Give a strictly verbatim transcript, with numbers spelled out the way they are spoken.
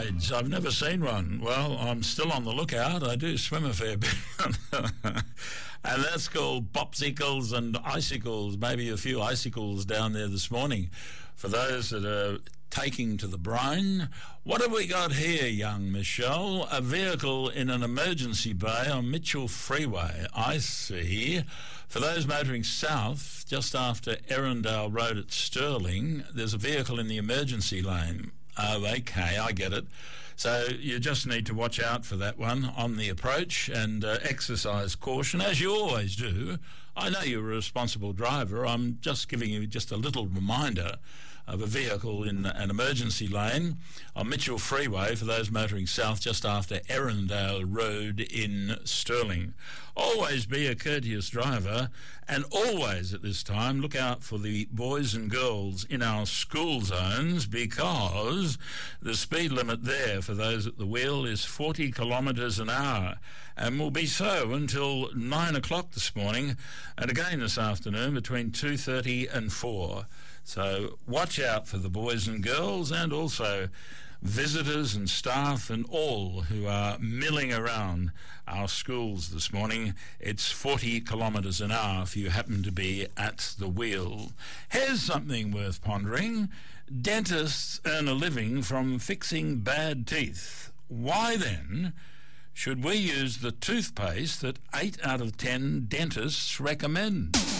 tides. I've never seen one. Well, I'm still on the lookout. I do swim a fair bit. And that's called popsicles and icicles. Maybe a few icicles down there this morning for those that are taking to the brine. What have we got here, young Michelle? A vehicle in an emergency bay on Mitchell Freeway. I see. For those motoring south, just after Erindale Road at Stirling, there's a vehicle in the emergency lane. Oh, okay, I get it. So you just need to watch out for that one on the approach and uh, exercise caution, as you always do. I know you're a responsible driver. I'm just giving you just a little reminder of a vehicle in an emergency lane on Mitchell Freeway for those motoring south just after Erindale Road in Stirling. Always be a courteous driver, and always at this time look out for the boys and girls in our school zones, because the speed limit there for those at the wheel is forty kilometres an hour, and will be so until nine o'clock this morning, and again this afternoon between two thirty and four. So watch out for the boys and girls, and also visitors and staff and all who are milling around our schools this morning. It's forty kilometres an hour if you happen to be at the wheel. Here's something worth pondering. Dentists earn a living from fixing bad teeth. Why then should we use the toothpaste that eight out of ten dentists recommend?